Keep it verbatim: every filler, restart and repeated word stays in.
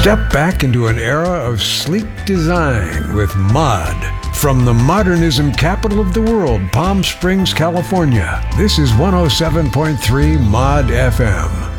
Step back into an era of sleek design with Mod. From the modernism capital of the world, Palm Springs, California, this is one oh seven point three Mod F M.